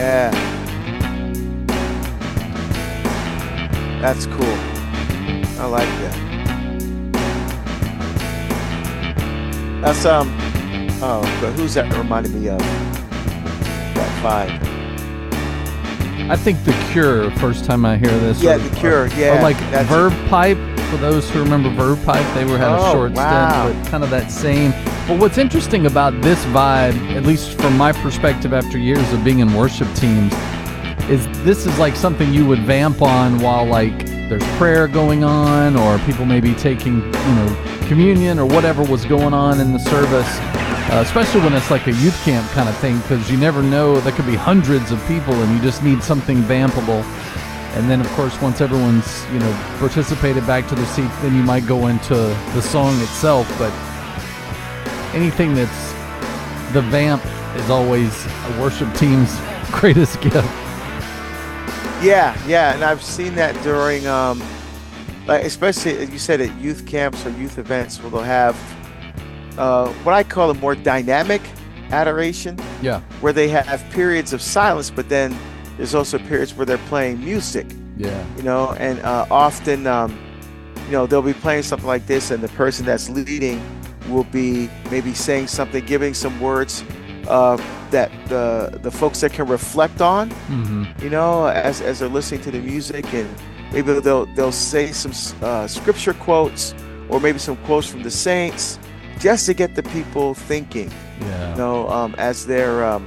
Yeah, that's cool. I like that. That's oh, but who's that reminded me of? That vibe. I think The Cure, first time I hear this. Yeah, The Cure, yeah. Or like that's Verve Pipe, for those who remember Verve Pipe, they had a short wow. stint, but kind of that same. But what's interesting about this vibe, at least from my perspective after years of being in worship teams, is this is like something you would vamp on while like there's prayer going on, or people may be taking, communion or whatever was going on in the service. Especially when it's like a youth camp kind of thing, because you never know, there could be hundreds of people and you just need something vampable. And then, of course, once everyone's, participated back to the seat, then you might go into the song itself. But anything that's the vamp is always a worship team's greatest gift. Yeah, and I've seen that during, like especially as you said at youth camps or youth events, where they'll have what I call a more dynamic adoration. Yeah. Where they have periods of silence, but then there's also periods where they're playing music. Yeah. And often, they'll be playing something like this, and the person that's leading will be maybe saying something, giving some words that the folks that can reflect on, as they're listening to the music, and maybe they'll say some scripture quotes, or maybe some quotes from the saints, just to get the people thinking. Yeah. As they're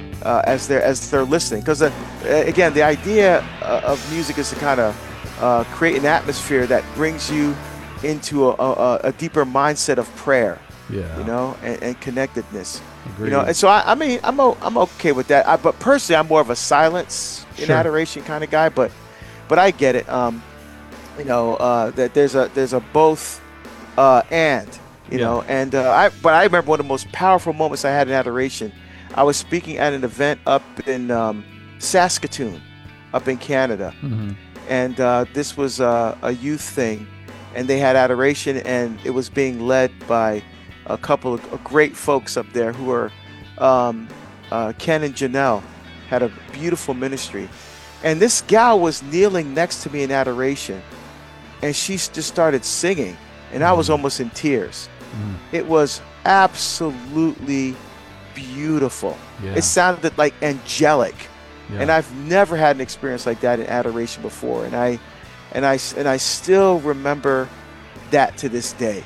listening, because again, the idea of music is to kind of create an atmosphere that brings you into a deeper mindset of prayer. Yeah. And connectedness. Agreed. And so I mean, I'm okay with that. But personally, I'm more of a silence in adoration kind of guy. But I get it. That there's a both and. And but I remember one of the most powerful moments I had in adoration. I was speaking at an event up in Saskatoon, up in Canada, and this was a youth thing, and they had adoration, and it was being led by a couple of great folks up there who are Ken and Janelle, had a beautiful ministry, and this gal was kneeling next to me in adoration, and she just started singing, and I was almost in tears. It was absolutely beautiful. Yeah. It sounded like angelic, Yeah. and I've never had an experience like that in adoration before. And I still remember that to this day.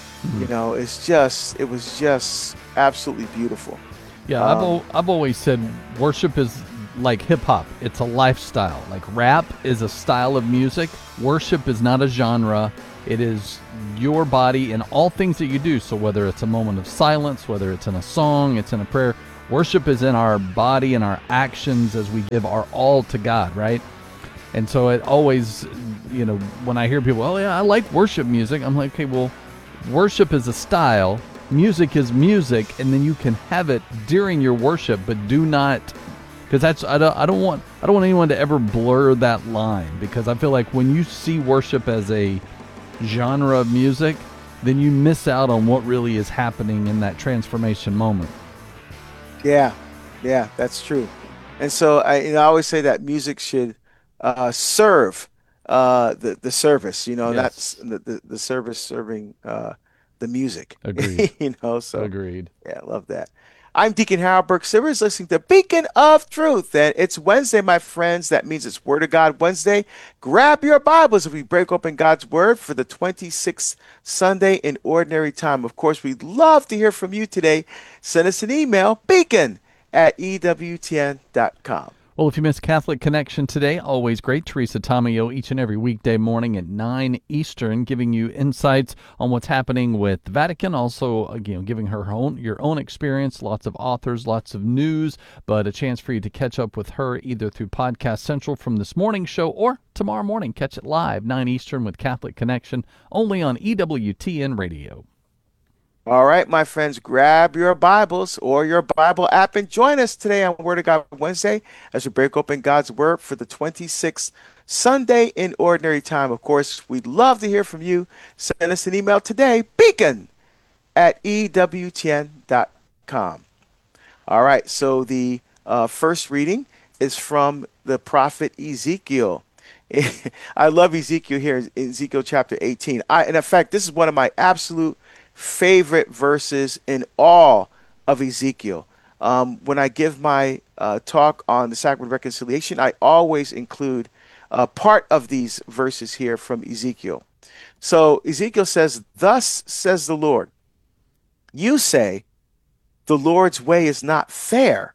It was just absolutely beautiful. Yeah, I've always said worship is like hip hop. It's a lifestyle. Like rap is a style of music. Worship is not a genre. It is your body and all things that you do. So whether it's a moment of silence, whether it's in a song, it's in a prayer, worship is in our body and our actions as we give our all to God, right? And so it always, when I hear people, oh yeah, I like worship music, I'm like, okay, well, worship is a style, music is music, and then you can have it during your worship, but do not, because I don't want anyone to ever blur that line, because I feel like when you see worship as a genre of music, then you miss out on what really is happening in that transformation moment. Yeah, that's true. And so I always say that music should serve the service. Yes. Not the service serving the music. Agreed. So Agreed. yeah, I love that. I'm Deacon Harold Burke Sivers, listening to Beacon of Truth, and it's Wednesday, my friends. That means it's Word of God Wednesday. Grab your Bibles as we break open God's Word for the 26th Sunday in Ordinary Time. Of course, we'd love to hear from you today. Send us an email, beacon@ewtn.com. Well, if you missed Catholic Connection today, always great. Teresa Tomeo each and every weekday morning at 9 Eastern, giving you insights on what's happening with the Vatican. Also, giving your own experience, lots of authors, lots of news, but a chance for you to catch up with her either through Podcast Central from this morning's show or tomorrow morning. Catch it live, 9 Eastern with Catholic Connection, only on EWTN Radio. All right, my friends, grab your Bibles or your Bible app and join us today on Word of God Wednesday as we break open God's Word for the 26th Sunday in Ordinary Time. Of course, we'd love to hear from you. Send us an email today, beacon@ewtn.com. All right, so the first reading is from the prophet Ezekiel. I love Ezekiel here in Ezekiel chapter 18. And in fact, this is one of my absolute favorite verses in all of Ezekiel. When I give my talk on the sacrament of reconciliation, I always include part of these verses here from Ezekiel. So Ezekiel says, "Thus says the Lord, you say, the Lord's way is not fair."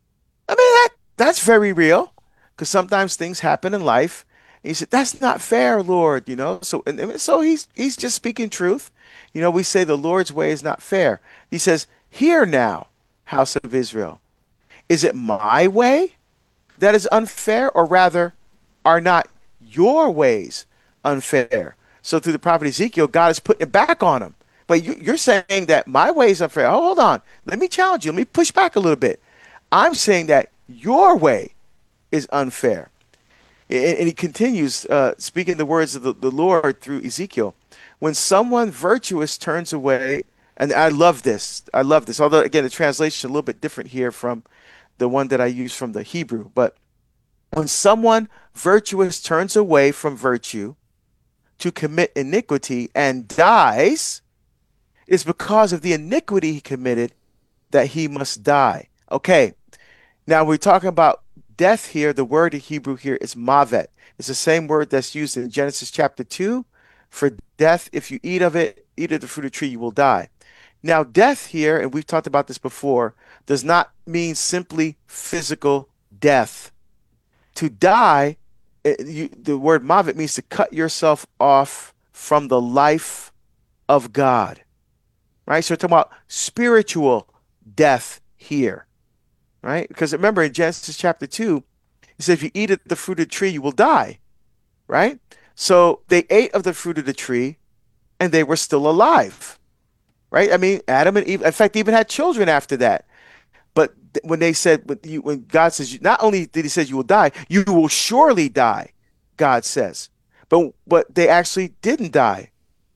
I mean, that's very real because sometimes things happen in life. And you said, "That's not fair, Lord," you know. So he's just speaking truth. You know, we say the Lord's way is not fair. He says, "Hear now, house of Israel. Is it my way that is unfair, or rather, are not your ways unfair?" So through the prophet Ezekiel, God is putting it back on him. But you're saying that my way is unfair. Oh, hold on. Let me challenge you. Let me push back a little bit. I'm saying that your way is unfair. And he continues speaking the words of the Lord through Ezekiel. When someone virtuous turns away, and I love this. I love this. Although, again, the translation is a little bit different here from the one that I use from the Hebrew. But when someone virtuous turns away from virtue to commit iniquity and dies, it's because of the iniquity he committed that he must die. Okay, now we're talking about death here. The word in Hebrew here is mavet. It's the same word that's used in Genesis chapter 2 for death. If you eat of it, eat of the fruit of the tree, you will die. Now, death here, and we've talked about this before, does not mean simply physical death. To die, the word mavet means to cut yourself off from the life of God, right? So we're talking about spiritual death here, right? Because remember in Genesis chapter 2, it says if you eat of the fruit of the tree, you will die, right? So they ate of the fruit of the tree and they were still alive, right? I mean, Adam and Eve, in fact, even had children after that. But when they said, when God says, not only did he say you will die, you will surely die, God says. But they actually didn't die.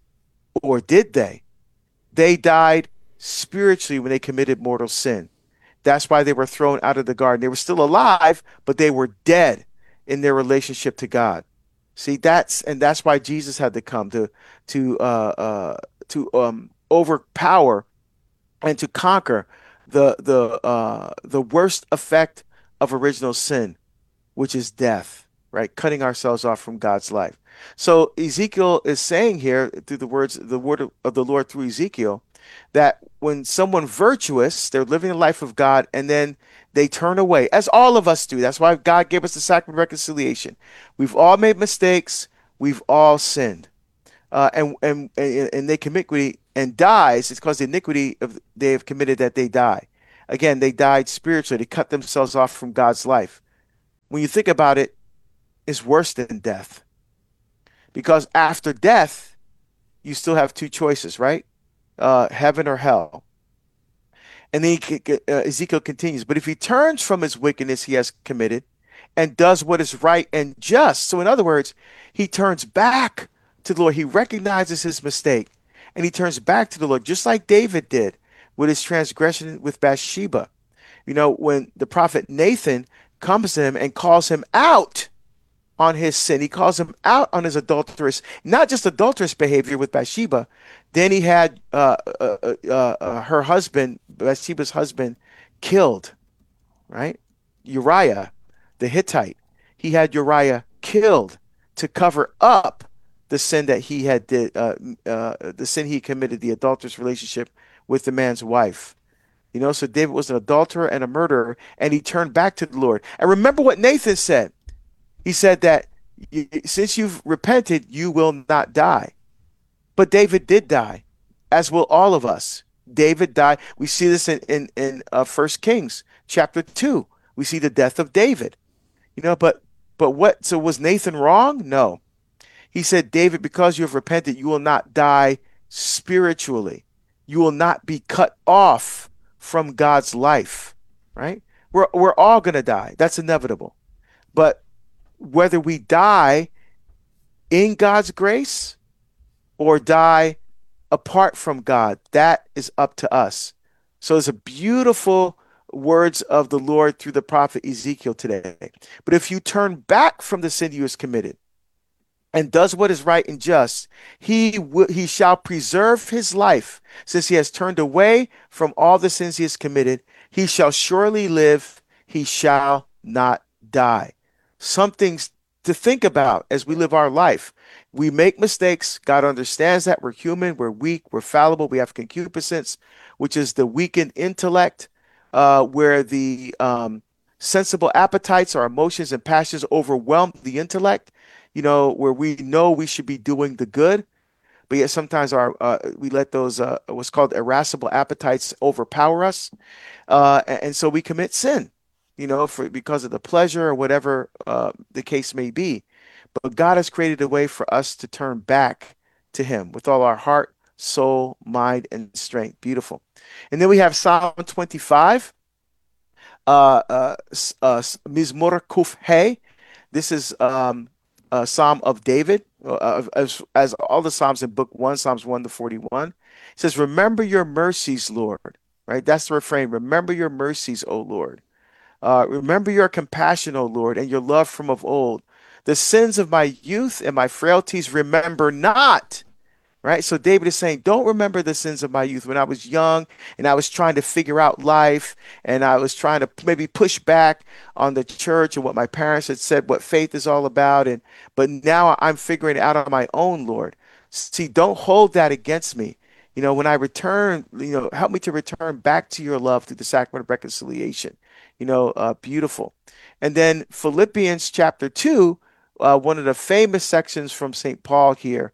Or did they? They died spiritually when they committed mortal sin. That's why they were thrown out of the garden. They were still alive, but they were dead in their relationship to God. See, that's why Jesus had to come to overpower and to conquer the worst effect of original sin, which is death, right? Cutting ourselves off from God's life. So Ezekiel is saying here through the word of the Lord through Ezekiel, that when someone virtuous, they're living the life of God, and then they turn away, as all of us do. That's why God gave us the sacrament of reconciliation. We've all made mistakes. We've all sinned. And they commit iniquity and dies. It's because the iniquity they have committed that they die. Again, they died spiritually. They cut themselves off from God's life. When you think about it, it's worse than death. Because after death, you still have two choices, right? Heaven or hell. And then Ezekiel continues, but if he turns from his wickedness he has committed and does what is right and just, so in other words, he turns back to the Lord. He recognizes his mistake and he turns back to the Lord, just like David did with his transgression with Bathsheba. You know, when the prophet Nathan comes to him and calls him out on his sin, he calls him out on his not just adulterous behavior with Bathsheba. Then he had her husband, Bathsheba's husband, killed, right? Uriah, the Hittite. He had Uriah killed to cover up the sin that he had the sin he committed, the adulterous relationship with the man's wife. You know, so David was an adulterer and a murderer, and he turned back to the Lord. And remember what Nathan said. He said that since you've repented, you will not die. But David did die, as will all of us. David died. We see this in 1 Kings chapter 2. We see the death of David. You know, but what? So was Nathan wrong? No. He said, David, because you have repented, you will not die spiritually. You will not be cut off from God's life, right? We're all going to die. That's inevitable. But whether we die in God's grace or die apart from God, that is up to us. So it's a beautiful words of the Lord through the prophet Ezekiel today. But if you turn back from the sin you has committed and does what is right and just, he shall preserve his life, since he has turned away from all the sins he has committed. He shall surely live, he shall not die. Some things to think about as we live our life. We make mistakes. God understands that. We're human, we're weak, we're fallible, we have concupiscence, which is the weakened intellect, where the sensible appetites, our emotions and passions overwhelm the intellect, where we know we should be doing the good, but yet sometimes we let those what's called irascible appetites overpower us, and so we commit sin, because of the pleasure or whatever the case may be. But God has created a way for us to turn back to him with all our heart, soul, mind, and strength. Beautiful. And then we have Psalm 25, Mizmor Kuf He. This is a Psalm of David, as all the Psalms in book 1, Psalms 1 to 41. It says, remember your mercies, Lord. Right? That's the refrain. Remember your mercies, O Lord. Remember your compassion, O Lord, and your love from of old. The sins of my youth and my frailties remember not. Right? So David is saying, don't remember the sins of my youth when I was young and I was trying to figure out life and I was trying to maybe push back on the church and what my parents had said, what faith is all about. But now I'm figuring it out on my own, Lord. See, don't hold that against me. When I return, help me to return back to your love through the sacrament of reconciliation. Beautiful. And then Philippians chapter 2, one of the famous sections from St. Paul here.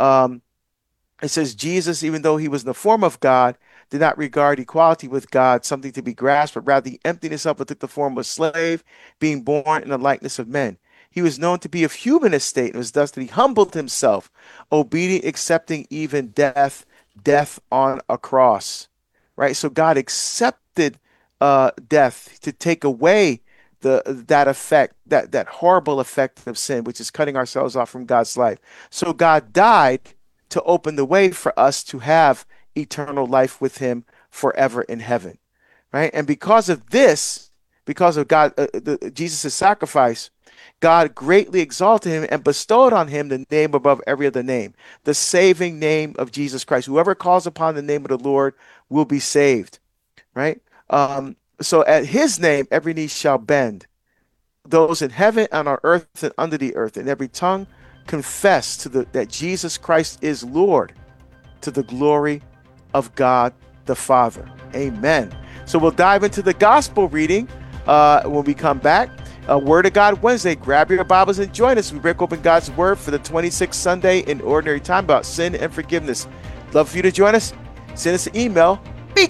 It says, Jesus, even though he was in the form of God, did not regard equality with God something to be grasped, but rather the emptiness of it took the form of a slave, being born in the likeness of men. He was known to be of human estate, and it was thus that he humbled himself, obedient, accepting even death on a cross. Right? So God accepted death to take away that effect, that horrible effect of sin, which is cutting ourselves off from God's life. So God died to open the way for us to have eternal life with him forever in heaven, right? And because of this, because of God, Jesus' sacrifice, God greatly exalted him and bestowed on him the name above every other name, the saving name of Jesus Christ. Whoever calls upon the name of the Lord will be saved, right? So at his name, every knee shall bend, those in heaven and on earth and under the earth, and every tongue confess that Jesus Christ is Lord, to the glory of God the Father. Amen. So we'll dive into the gospel reading when we come back. Word of God Wednesday. Grab your Bibles and join us. We break open God's Word for the 26th Sunday in Ordinary Time about sin and forgiveness. Love for you to join us. Send us an email,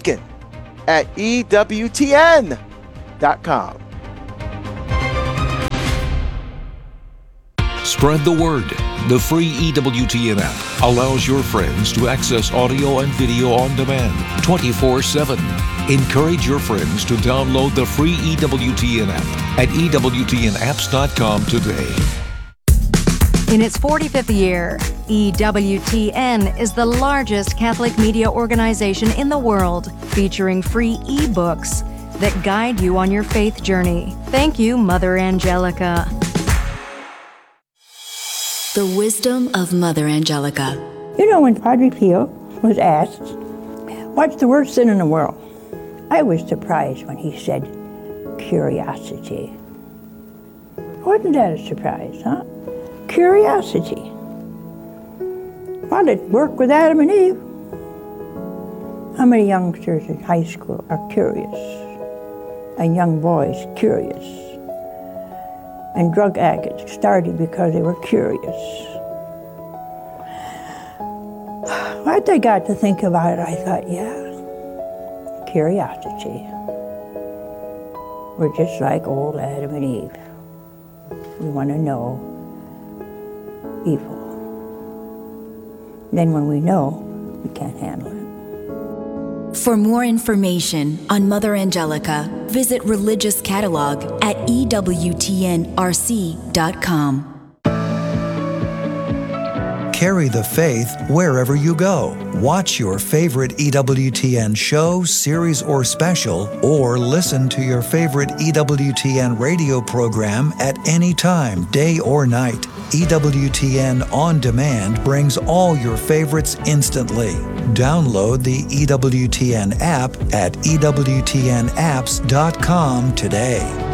beacon@ewtn.com. Spread the word. The free EWTN app allows your friends to access audio and video on demand 24/7. Encourage your friends to download the free EWTN app at EWTNapps.com today. In its 45th year, EWTN is the largest Catholic media organization in the world, featuring free ebooks that guide you on your faith journey. Thank you, Mother Angelica. The wisdom of Mother Angelica. When Padre Pio was asked, what's the worst sin in the world? I was surprised when he said, curiosity. Wasn't that a surprise, huh? Curiosity. Well, it worked with Adam and Eve. How many youngsters in high school are curious? And young boys curious? And drug addicts started because they were curious. As I got to think about it, I thought, curiosity. We're just like old Adam and Eve. We want to know evil. Then when we know, we can't handle it. For more information on Mother Angelica, visit Religious Catalog at EWTNRC.com. Carry the faith wherever you go Watch your favorite EWTN show, series, or special, or listen to your favorite EWTN radio program at any time, day or night. EWTN On Demand brings all your favorites instantly. Download the EWTN app at EWTNapps.com today.